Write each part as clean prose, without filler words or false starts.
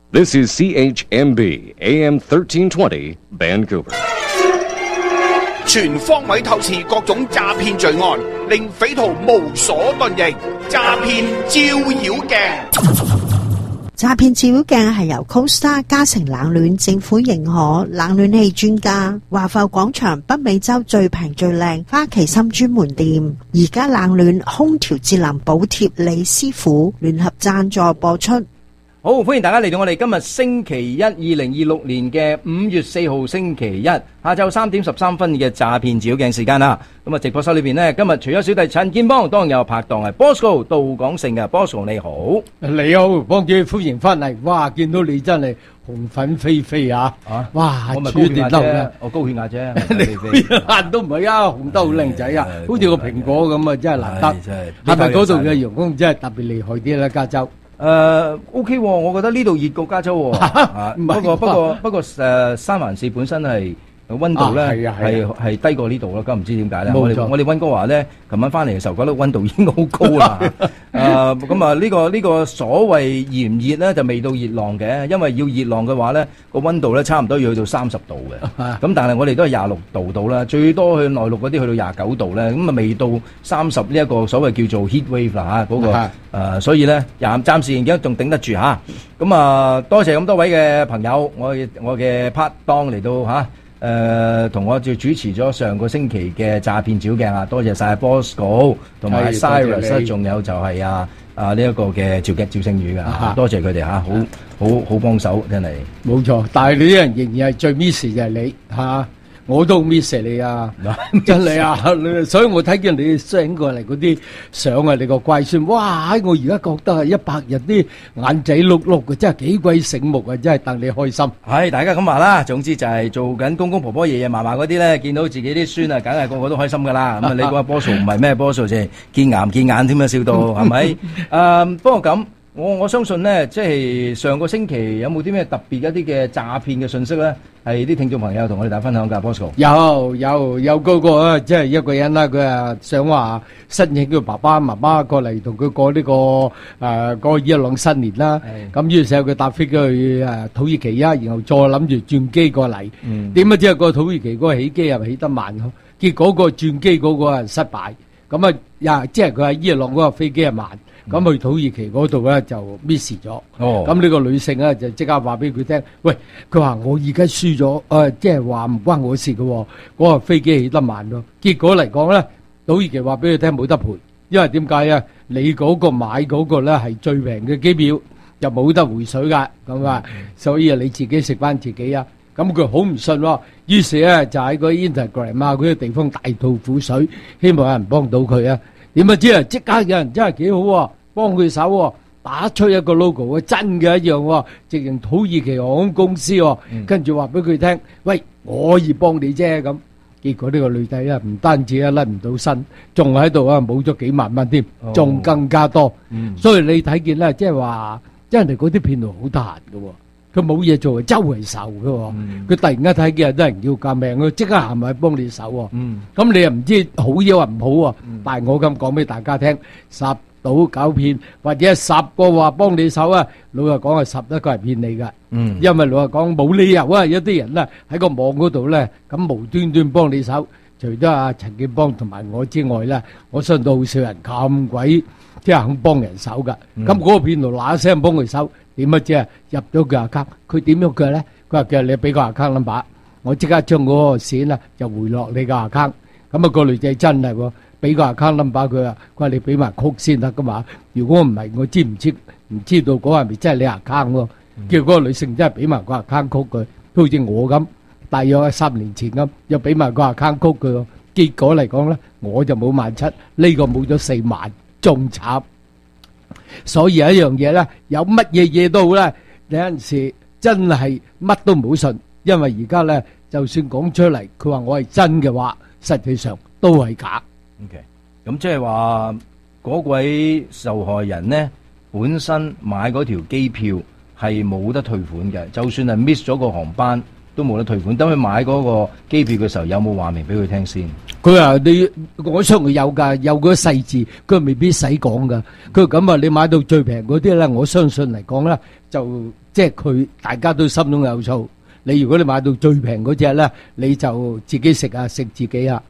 This is CHMB AM 1320 Vancouver。 全方位透視各種詐騙罪案，令匪徒無所遁形。詐騙照妖鏡。 詐騙照妖鏡係由 Costa 嘉誠冷暖政府認可冷暖氣專家華埠廣場北美洲最平最靚花旗參專門店，而家冷暖空調節能補貼李師傅聯合贊助播出。 好，歡迎大家嚟到我哋今日星期一2026年嘅5月4號星期一下晝3點13分嘅詐騙照妖鏡時間啦。咁啊，直播室裏邊呢，今日除咗小弟陳建邦，當然有拍檔係 Bosco 杜廣盛嘅 Bosco， 你好。 你好，幫主歡迎翻嚟。哇，見到你真係紅粉飛飛啊！哇， 我咪處斷得嘅， 我高血壓啫。 你高血壓都唔係啊，紅得好靚仔啊，好似個蘋果咁啊，真係難得。係咪嗰度嘅陽光真係特別厲害啲咧？加州 OK，我覺得呢度熱過加州喎。不過三藩市本身係溫度咧係低過呢度咯，咁唔知點解咧？我哋溫哥華咧，琴晚翻嚟嘅時候覺得溫度已經好高啦。咁啊呢個所謂炎熱咧就未到熱浪嘅，因為要熱浪嘅話咧個溫度咧差唔多要去到30度嘅。咁但係我哋都係26度到啦，最多去內陸嗰啲去到29度咧，咁啊未到30呢一個所謂叫做 heat wave 啦嚇嗰個所以咧暫時而家仲頂得住嚇。咁啊多謝咁多位嘅朋友，我嘅 part 檔嚟到嚇。同我就主持咗上個星期嘅詐騙照鏡啊，多謝晒 Bosco 同埋 Cyrus， 仲有就係呢一個嘅趙星宇噶，多謝佢哋嚇，好幫手真係。冇錯，但係你啲人仍然係最 miss 就係你嚇。我都 miss 你啊，真係啊！所以我睇見你 send 過嚟嗰啲相啊，你個乖孫，哇！我而家覺得係100日啲眼仔碌碌嘅，真係幾鬼醒目啊！真係戥你開心。 係大家咁話啦，總之就係做緊公公婆婆、爺爺嫲嫲嗰啲咧，見到自己啲孫啊，梗係個個都開心噶啦。咁啊，你講波數唔係咩波數啫，見牙唔見眼添啊，笑到係咪？不過咁。我相信咧，即係上個星期有冇啲咩特別一啲嘅詐騙嘅信息咧？係啲聽眾朋友同我哋大家分享㗎 Bosco。 有嗰個啊，即係一個人啦，佢啊想話申請佢爸爸媽媽過嚟同佢過呢個伊朗新年啦。咁於是佢搭飛機去土耳其啊，然後再諗住轉機過嚟。點解知個土耳其嗰個起機又起得慢？結果個轉機嗰個係失敗。咁啊，即係佢喺伊朗嗰個飛機係慢。咁去土耳其嗰度咧就 miss 咗。咁呢個女性咧就即刻話俾佢聽，喂，佢話我而家輸咗，即係話唔關我事嘅，嗰個飛機起得慢咯。結果嚟講咧，土耳其話俾佢聽冇得賠，因為點解啊？你嗰個買嗰個咧係最平嘅機票，又冇得回水噶，咁啊，所以啊你自己食翻自己啊。咁佢好唔信喎，於是咧就喺個 Instagram 啊嗰啲地方大吐苦水，希望有人幫到佢啊。點不知啊，即刻有人真係幾好喎，幫佢手喎，打出一個 logo， 真嘅一樣喎，直情土耳其航空公司喎，跟住話俾佢聽，喂，我可以幫你啫咁。結果呢個女仔啊，唔單止啊甩唔到身，仲喺度啊冇咗幾萬蚊添，仲更加多。所以你睇見咧，即係話，人哋嗰啲騙徒好得閒嘅喎。佢冇嘢做，周圍受嘅。佢突然間睇見有啲人要革命，佢即刻行埋去幫你手。咁你又唔知好嘢話唔好。但係我咁講俾大家聽，10到9騙或者10個話幫你手啊，老實講係11個係騙你噶。因為老實講冇理由啊，有啲人咧喺個網嗰度咧咁無端端幫你手，除咗阿陳建邦同埋我之外咧，我相信都好少人咁鬼即係肯幫人手噶。咁嗰個騙徒嗱一聲幫佢手。點乜啫？入咗佢 account，佢點喐佢咧？佢話叫你俾個 account number，我即刻將嗰個錢啦就回落你個 account。咁啊個女仔真係喎，俾個 account number 佢啊，佢話你俾埋曲先得噶嘛。如果唔係，我知唔知道嗰個係咪真係你 account 喎？叫嗰個女性真係俾埋個 account 曲佢，好似我咁，大約係3年前咁，又俾埋個 account 曲佢喎。結果嚟講咧，我就冇17000，呢個冇咗4萬，仲慘。所以有一樣嘢咧，有乜嘢都好咧，有陣時真係乜都唔好信，因為而家咧，就算講出嚟，佢話我係真嘅話，實際上都係假。 OK，咁即係話嗰位受害人咧，本身買嗰條機票係冇得退款嘅，就算係 miss 咗個航班都冇得退款。等佢買嗰個機票嘅時候，有冇話明俾佢聽先？ 佢話我相信有㗎，有嗰個細字，佢未必使講㗎。佢咁啊，你買到最平嗰啲咧，我相信嚟講咧，就即係佢大家都心中有數。你如果你買到最平嗰隻咧，你就自己食自己啊。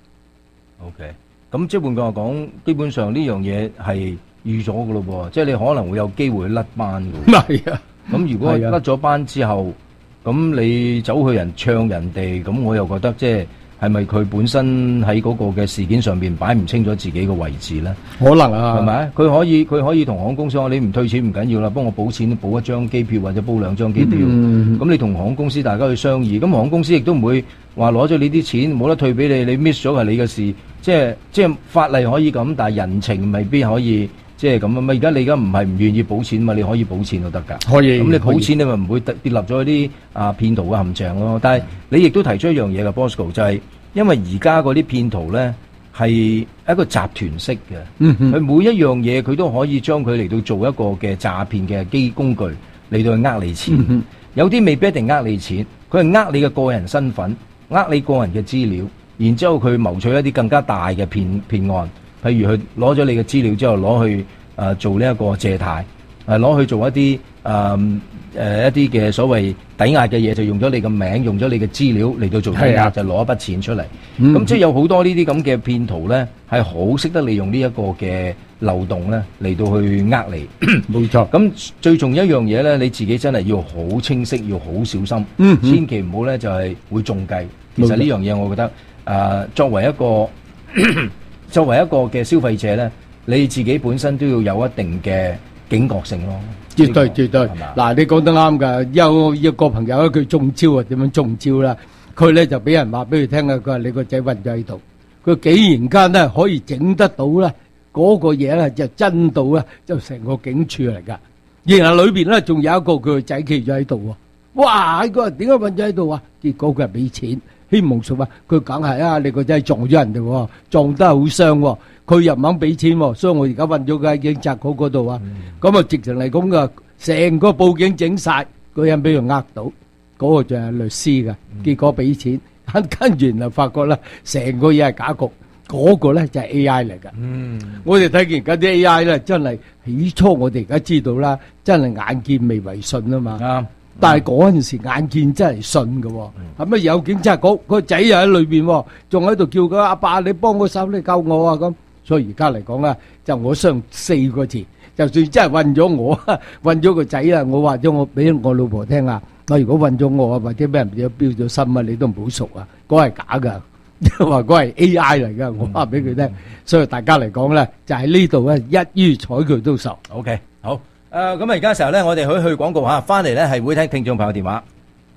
OK， 咁即係換句話講，基本上呢樣嘢係預咗㗎咯噃，即係你可能會有機會甩班㗎。 係啊， 咁如果甩咗班之後，咁你走去唱人哋，咁我又覺得即係咪佢本身喺嗰個嘅事件上邊擺唔清楚自己嘅位置咧？ 可能啊， 係咪？佢可以同航空公司講，你唔退錢唔緊要啦，幫我補錢，補一張機票或者補兩張機票。咁你同航空公司大家去商議，咁航空公司亦都唔會話攞咗你啲錢冇得退俾你，你 miss 咗係你嘅事。即係法例可以咁，但係人情未必可以。即係咁啊嘛！你而家唔係唔願意補錢嘛？你可以補錢就得㗎。可以。咁你補錢你咪唔會跌落咗啲騙徒嘅陷阱咯。但係你亦都提出一樣嘢嘅 Bosco， 就係因為而家嗰啲騙徒咧係一個集團式嘅。佢每一樣嘢佢都可以將佢嚟到做一個嘅詐騙嘅工具嚟到去呃你錢。有啲未必一定呃你錢，佢係呃你嘅個人身份，呃你個人嘅資料，然之後佢謀取一啲更加大嘅騙案。譬如佢攞咗你嘅資料之後，攞去做呢一個借貸，攞去做一啲一啲嘅所謂抵押嘅嘢，就用咗你嘅名，用咗你嘅資料嚟到做抵押，就攞一筆錢出嚟。咁即係有好多呢啲咁嘅騙徒咧，係好識得利用呢一個嘅漏洞咧嚟到去呃你。冇錯。咁最重要一樣嘢咧，你自己真係要好清晰，要好小心，千祈唔好咧就係會中計。其實呢樣嘢，我覺得作為一個嘅消費者咧，你自己本身都要有一定嘅警覺性咯。絕對絕對。 嗱，你講得啱㗎。有一個朋友咧，佢中招啊，點樣中招啦？佢咧就俾人話俾佢聽啊，佢話你個仔暈咗喺度。佢竟然間咧可以整得到咧，嗰個嘢咧就真到咧，就成個警署嚟㗎。然後裏邊咧仲有一個佢個仔企咗喺度喎。哇！佢話點解暈咗喺度啊？結果佢係俾錢。希望說話，佢梗係啊！你個仔撞咗人哋喎，撞得好傷喎，佢又唔肯俾錢喎，所以我而家運咗佢喺警察局嗰度啊。咁啊，直情嚟講噶，成個報警整晒，嗰人俾佢呃到，嗰個就係律師噶，結果俾錢，跟住就發覺咧，成個嘢係假局，嗰個咧就係 A.I. 嚟噶。我哋睇見而家啲 A.I. 咧，真係起初我哋而家知道啦，真係眼見未為信啊嘛。但係嗰陣時眼見真係信㗎喎，係咪有警察局個仔又喺裏邊喎，仲喺度叫佢阿爸，你幫我手，你救我啊咁。所以而家嚟講咧，就我相4個字，就算真係暈咗我，暈咗個仔啊，我話咗我俾我老婆聽啊，我如果暈咗我啊，或者俾人標咗心啊，你都唔好熟啊，嗰係假㗎，話嗰係 A.I. 嚟㗎，我話俾佢聽。所以大家嚟講咧，就喺呢度咧，一於睬佢都熟。 OK， 好。咁啊！而家時候咧，我哋去廣告嚇，翻嚟咧係會聽聽眾朋友電話。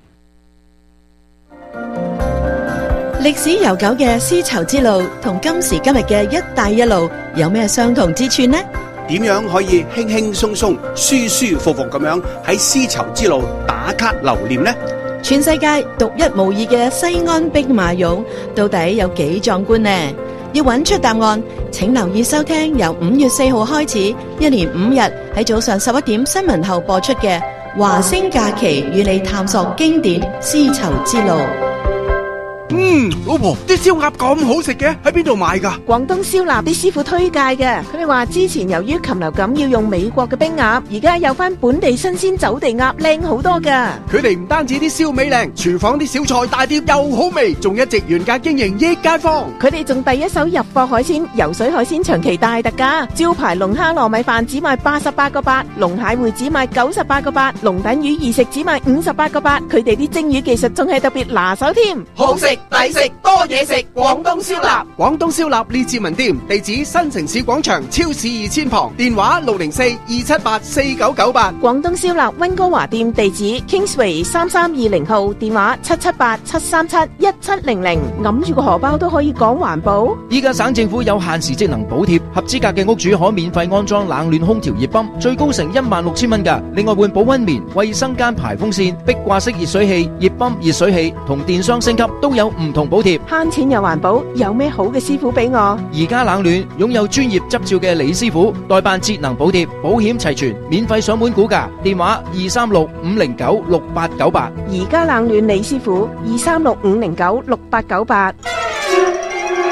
歷史悠久嘅絲綢之路同今時今日嘅一帶一路有咩相同之處呢？ 點樣可以輕輕鬆鬆、舒舒服服咁樣喺絲綢之路打卡留念呢？ 全世界獨一無二嘅西安兵馬俑到底有幾壯觀呢？要揾出答案，請留意收聽由5月4號開始，一連5日喺早上11點新聞後播出嘅華星假期，與你探索經典絲綢之路。 老婆，啲燒鴨咁好食嘅，喺邊度買噶？ 廣東燒臘啲師傅推介嘅，佢哋話之前由於禽流感要用美國嘅冰鴨，而家有翻本地新鮮走地鴨，靚好多噶。 佢哋唔單止啲燒味靚，廚房啲小菜大碟又好味，仲一直原價經營益街坊。 佢哋仲第一手入貨海鮮，游水海鮮長期大特價，招牌龍蝦糯米飯只賣88個8，龍蟹會只賣98個8，龍躉魚二食只賣58個8。佢哋啲蒸魚技術仲係特別拿手添， 好食抵食多嘢食。廣東燒臘，廣東燒臘列治文店，地址新城市廣場超市2000旁，電話604-278-4998。 廣東燒臘溫哥華店地址 Kingsway 3320號，電話778-737-1700。揞住個荷包都可以講環保。 依家省政府有限時職能補貼，合資格嘅屋主可免費安裝冷暖空調熱泵，最高成16,000蚊㗎。另外換保溫棉、衛生間排風扇、壁掛式熱水器、熱泵、熱水器同電箱升級都有唔同補貼。 慳錢又環保，有咩好嘅師傅俾我？ 而家冷暖擁有專業執照嘅李師傅，代辦節能補貼，保險齊全，免費上門估價，電話236-509-6898。 而家冷暖李師傅236-509-6898。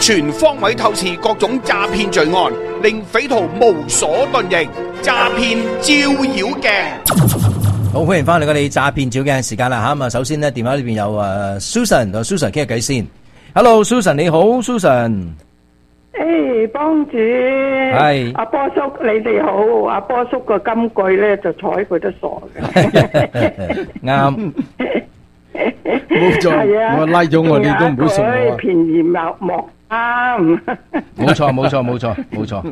全方位透視各種詐騙罪案，令匪徒無所遁形。詐騙照妖鏡。 好，歡迎翻嚟我哋詐騙照鏡時間啦吓。咁啊，首先呢，電話呢邊有Susan 同 Susan 傾下偈先。Hello Susan， 你好 Susan。 誒，幫主，係阿波叔，你哋好。阿波叔個金句咧就睬佢都傻嘅。 啱。 冇錯，我拉咗我哋都唔好送我。 便宜莫啱。 冇錯。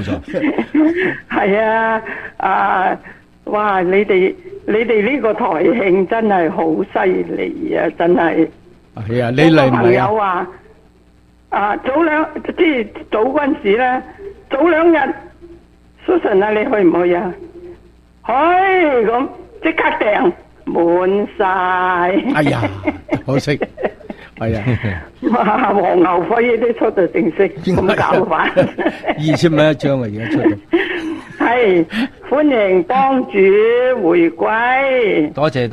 係啊，哇！你哋呢個台慶真係好犀利啊，真係。 係啊，你嚟唔嚟啊？ 朋友話早嗰陣時咧，早2日 ，Susan 啊，你去唔去啊？去，咁即刻訂滿晒。 哎呀，可惜。係啊， 哇！黃牛飛都出到正式，咁搞法。 2000蚊一張啊，而家出到。 係，歡迎幫主回歸。 多謝。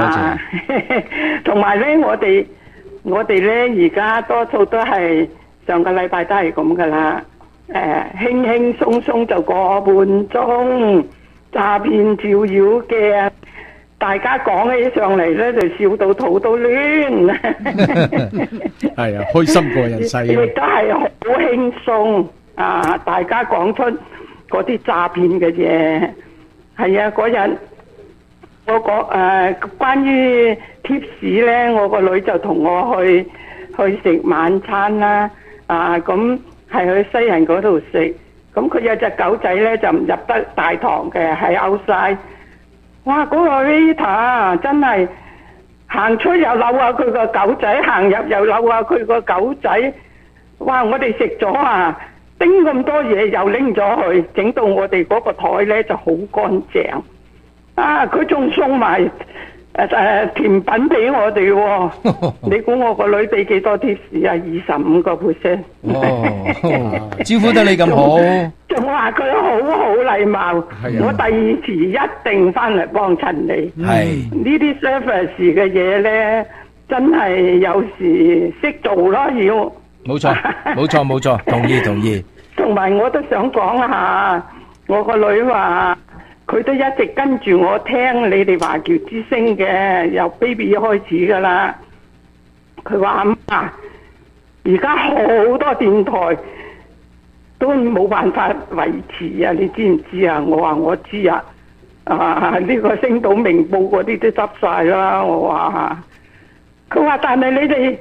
同埋咧，我哋咧而家多數都係上個禮拜都係咁噶啦。輕輕鬆鬆就個半鐘，詐騙照妖鏡。大家講起上嚟咧，就笑到肚都攣。 係啊，開心過人世。 亦都係好輕鬆啊！大家講出嗰啲詐騙嘅嘢。係啊，嗰日我講關於貼士咧，我個女就同我去食晚餐啦。咁係去西人嗰度食。咁佢有隻狗仔咧，就唔入得大堂嘅，係 outside。哇！嗰個 waiter 真係行出又扭下佢個狗仔，行入又扭下佢個狗仔。哇！我哋食咗叮咁多嘢又拎咗去，整到我哋嗰個台咧就好乾淨。佢仲送埋甜品俾我哋喎。你估我個女俾幾多貼士啊？25%。 哦，招呼得你咁好。 仲話佢好禮貌，我第2次一定翻嚟幫襯你。係呢啲 service 嘅嘢咧，真係有時識做咯，要。冇錯，同意。 同埋我都想講下，我個女話佢都一直跟住我聽你哋華僑之聲嘅，由 baby 開始噶啦。佢話阿媽，而家好多電台都冇辦法維持啊！你知唔知啊？我話我知啊！呢個星島明報嗰啲都執晒啦！我話，佢話但係你哋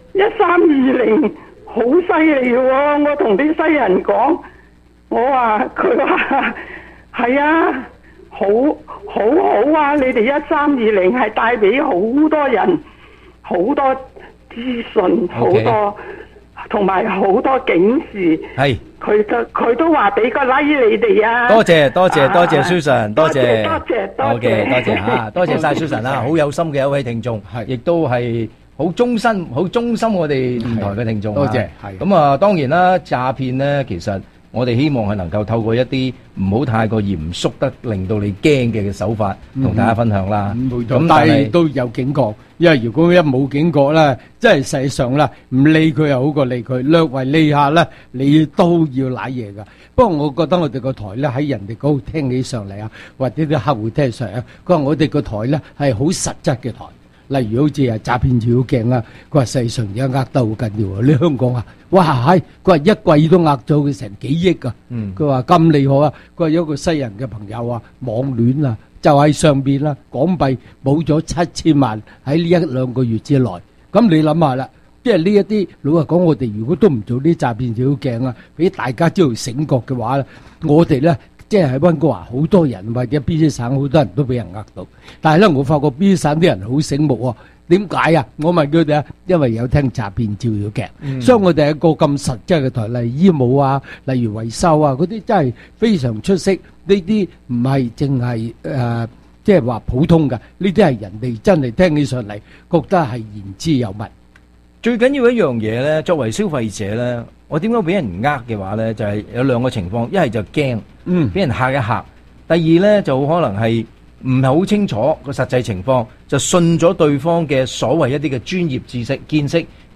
1320好犀利喎！我同啲西人講，我話佢話係啊，好啊！你哋1320係帶俾好多人好多資訊，好多同埋好多警示。係。佢都話俾個 like 你哋啊！ 多謝 Susan， 多謝嚇，多謝晒 Susan 啦，好有心嘅一位聽眾，亦都係好忠心我哋電台嘅聽眾。多謝。咁啊，當然啦，詐騙咧，其實我哋希望係能夠透過一啲唔好太過嚴肅得令到你驚嘅手法，同大家分享啦。 咁但係都有警覺，因為如果一冇警覺咧，即係實際上啦，唔理佢又好過理佢，略為理下咧，你都要瀨嘢噶。不過我覺得我哋個台咧喺人哋嗰度聽起上嚟啊，或者啲客戶聽上嚟啊，佢話我哋個台咧係好實質嘅台。例如好似詐騙照妖鏡啊，佢話世上而家呃得好緊要啊！你香港啊，哇係，佢話一季都呃咗佢成幾億啊！佢話咁厲害啊！佢話有個西人嘅朋友啊，網戀啊，就喺上邊啦，港幣冇咗7000萬喺呢1-2個月之內。咁你諗下啦，即係呢一啲老實講，我哋如果都唔做啲詐騙照妖鏡啊，俾大家知道醒覺嘅話咧，我哋咧。即係喺溫哥華好多人或者 BC 省好多人都俾人呃到，但係咧我發覺 BC 省啲人好醒目喎。點解啊？我問佢哋啊，因為有聽詐騙照妖鏡，所以我哋係一個咁實質嘅台，例如醫務啊，例如維修啊嗰啲真係非常出色。呢啲唔係淨係即係話普通㗎，呢啲係人哋真係聽起上嚟覺得係言之有物。 最緊要一樣嘢咧，作為消費者咧，我點解俾人呃嘅話咧，就係有兩個情況，一係就驚，俾人嚇一嚇；第二咧就可能係唔係好清楚個實際情況，就信咗對方嘅所謂一啲嘅專業知識見識，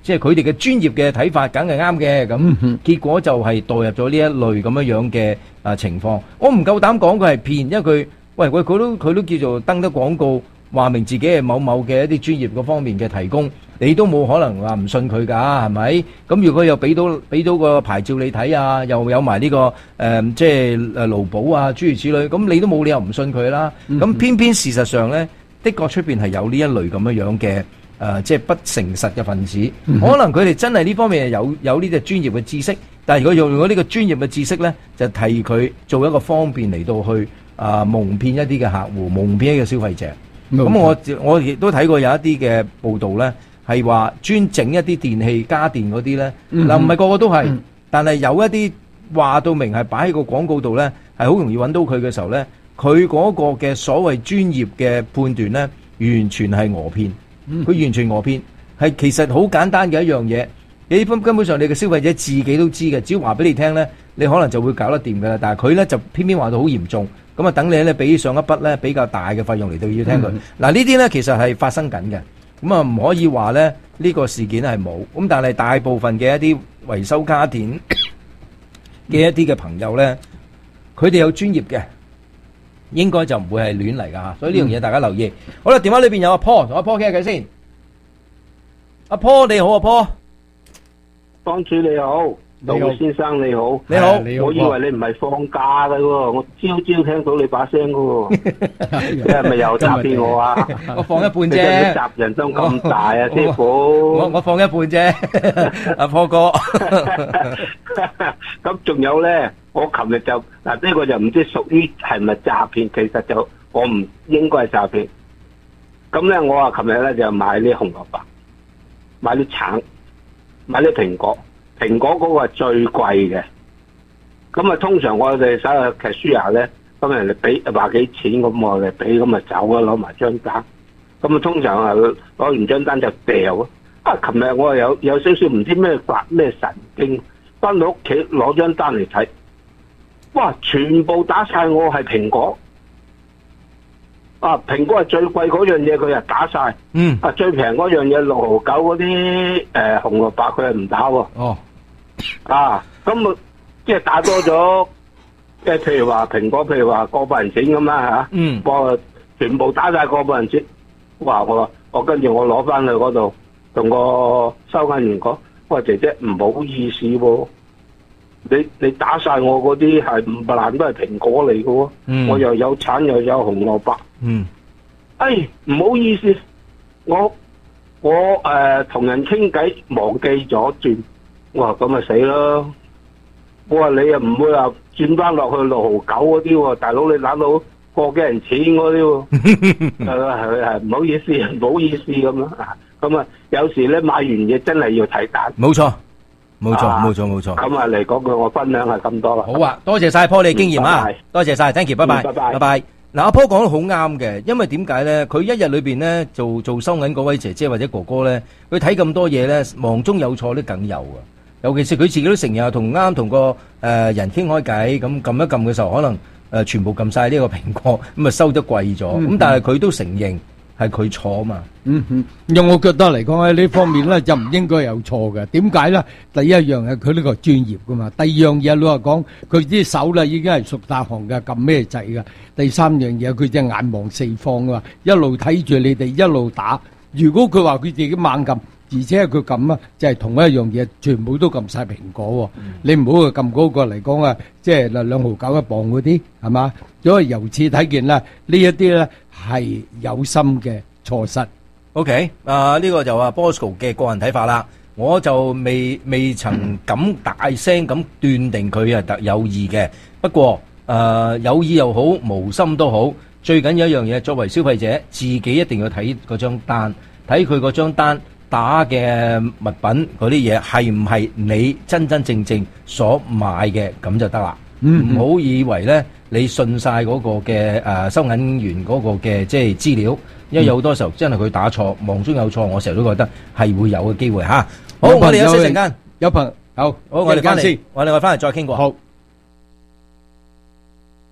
即係佢哋嘅專業嘅睇法，梗係啱嘅。咁結果就係墮入咗呢一類咁樣嘅情況。我唔夠膽講佢係騙，因為佢都叫做登得廣告，話明自己係某某嘅一啲專業嗰方面嘅提供，你都冇可能話唔信佢㗎，係咪？咁如果又俾到個牌照你睇啊，又有埋呢個即係勞保啊諸如此類，咁你都冇理由唔信佢啦。咁偏偏事實上咧，的確出邊係有呢一類咁樣嘅即係不誠實嘅分子，可能佢哋真係呢方面係有呢隻專業嘅知識，但係如果用咗呢個專業嘅知識咧，就替佢做一個方便嚟到去蒙騙一啲嘅客戶，蒙騙一個消費者。咁我亦都睇過有一啲嘅報道咧，係話專整一啲電器家電嗰啲咧，嗱唔係個個都係，但係有一啲話到明係擺喺個廣告度咧，係好容易揾到佢嘅時候咧，佢嗰個嘅所謂專業嘅判斷咧，完全係訛騙，佢完全訛騙，係其實好簡單嘅一樣嘢，你根本上你嘅消費者自己都知嘅，只要話俾你聽咧，你可能就會搞得掂㗎啦。但係佢咧就偏偏話到好嚴重。咁啊，等你咧俾上一筆咧比較大嘅費用嚟到要聽佢。嗱呢啲咧其實係發生緊嘅，咁啊唔可以話咧呢個事件係冇。咁但係大部分嘅一啲維修家電嘅一啲嘅朋友咧，佢哋有專業嘅，應該就唔會係亂嚟㗎。所以呢樣嘢大家留意。好啦，電話裏邊有阿 Paul， 同阿 Paul 傾下偈先。阿 Paul 你好，阿 Paul， 幫主你好。杜先生你好， 你好， 我以為你唔係放假嘅喎，我朝朝聽到你把聲嘅喎，你係咪又詐騙我啊？ 我放一半啫， 你集人心咁大啊，師傅。 我放一半啫，阿Paul哥。 咁仲有咧，我琴日就呢個就唔知屬於係咪詐騙，其實就我唔應該係詐騙。咁咧，我琴日咧就買啲紅蘿蔔，買啲橙，買啲蘋果。蘋果嗰個係最貴嘅，咁啊通常我哋手入劇書下咧，咁人哋俾話幾錢，咁我哋俾咁啊走啊，攞埋張單，咁啊通常啊攞完張單就掉啊。琴日我有少少唔知咩發咩神經，翻到屋企攞張單嚟睇，哇！全部打晒我係蘋果，啊蘋果係最貴嗰樣嘢，佢又打晒，啊最平嗰樣嘢6毫9嗰啲紅蘿蔔佢係唔打喎。哦。啊，咁啊，即係打多咗，即係譬如話蘋果，譬如話過百人錢咁啦吓，我全部打晒過百人錢，哇！我跟住我攞翻去嗰度，同個收銀員講，喂姐姐唔好意思喎，你打晒我嗰啲係500爛都係蘋果嚟嘅喎，我又有橙又有紅蘿蔔，哎唔好意思，我同人傾偈忘記咗轉。我話咁咪死咯！我話你又唔會話轉翻落去6毫9嗰啲喎，大佬你打到過幾人錢嗰啲喎，係唔好意思，唔好意思咁咯。咁啊，有時咧買完嘢真係要睇單。 冇錯。咁啊嚟講句，我分享係咁多啦。 好啊，多謝晒 Paul 你經驗啊，多謝晒 ，thank you， 拜拜，拜拜。嗱，阿 Paul 講得好啱嘅，因為點解咧？佢一日裏邊咧做收銀嗰位姐姐或者哥哥咧，佢睇咁多嘢咧，忙中有錯都梗有啊。尤其是佢自己都成日同個人傾開偈，咁撳一撳嘅時候，可能全部撳晒呢個蘋果，咁啊收得貴咗。咁但係佢都承認係佢錯啊嘛。 用我覺得嚟講喺呢方面咧，就唔應該有錯嘅。點解咧？第一樣係佢呢個專業噶嘛。第二樣嘢老實講，佢啲手咧已經係熟大行嘅，撳咩掣噶。第三樣嘢，佢隻眼望四方噶，一路睇住你哋一路打。如果佢話佢自己猛撳，而且佢撳啊，就係同一樣嘢，全部都撳晒蘋果喎。你唔好去撳嗰個嚟講啊，即係2毫9一磅嗰啲，係嘛？所以由此睇見啦，呢一啲咧係有心嘅錯失。 OK，呢個就話 Bosco 嘅個人睇法啦。我就未曾敢大聲咁斷定佢係有意嘅。不過有意又好，無心都好，最緊要一樣嘢，作為消費者，自己一定要睇嗰張單，睇佢嗰張單。打嘅物品嗰啲嘢係唔係你真真正正所買嘅，咁就得啦。唔好以為咧你信晒嗰個嘅收銀員嗰個嘅即係資料，因為有好多時候真係佢打錯，忙中有錯，我成日都覺得係會有嘅機會吓。好，我哋休息陣間， 有朋友好， 我哋翻嚟，我哋翻嚟再傾過。好。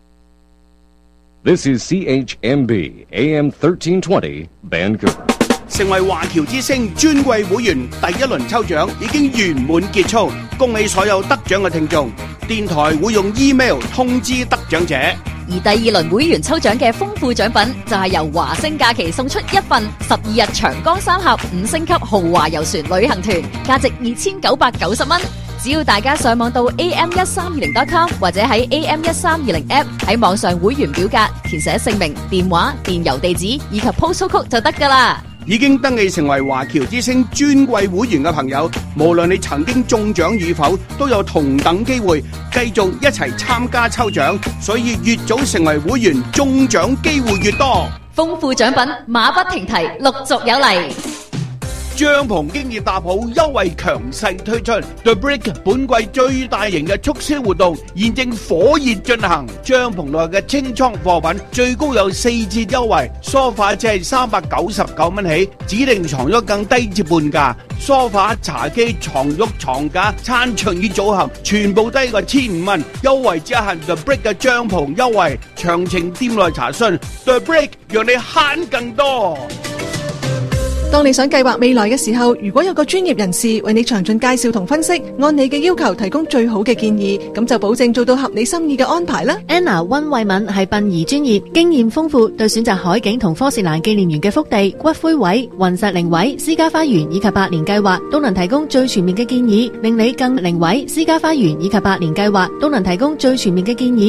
This is CHMB AM 1320 Vancouver. 成為華僑之星尊貴會員第一輪抽獎已經圓滿結束，恭喜所有得獎嘅聽眾。電台會用 email 通知得獎者。 而第二輪會員抽獎嘅豐富獎品就係由華星假期送出一份12日長江三峽5星級豪華遊船旅行團，價值2990蚊。只要大家上網到 am1320.com 或者喺 am1320 app 喺網上會員表格填寫姓名、電話、電郵地址以及 postal code 就得㗎喇。 已經登記成為華僑之星尊貴會員嘅朋友，無論你曾經中獎與否，都有同等機會繼續一齊參加抽獎，所以越早成為會員，中獎機會越多。 豐富獎品馬不停蹄，陸續有嚟。 帳篷經已搭好，優惠強勢推出 The Brick 本季最大型嘅促銷活動現正火熱進行，帳篷內嘅清倉貨品最高有4折優惠，梳化只係399蚊起，指定床褥更低至半價，梳化、茶几、床褥、床架、餐桌椅組合全部低過1500蚊，優惠只限 The Brick 嘅帳篷優惠，詳情店內查詢。The Brick 讓你慳更多。 當你想計劃未來嘅時候，如果有個專業人士為你詳盡介紹同分析，按你嘅要求提供最好嘅建議，咁就保證做到合你心意嘅安排啦。 Anna 溫慧敏係殯儀專業，經驗豐富，對選擇海景同科士蘭紀念園嘅福地、骨灰位、雲石靈位、私家花園以及百年計劃都能提供最全面嘅建議，令你更靈位、私家花園以及百年計劃都能提供最全面嘅建議。